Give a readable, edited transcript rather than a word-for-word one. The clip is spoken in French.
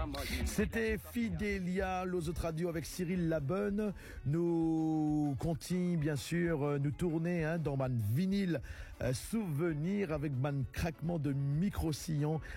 C'était Fidelia, l'Ozo Radio avec Cyril Labonne. Nous continuons bien sûr, nous tourner dans man vinyle souvenir avec man craquement de micro-sillon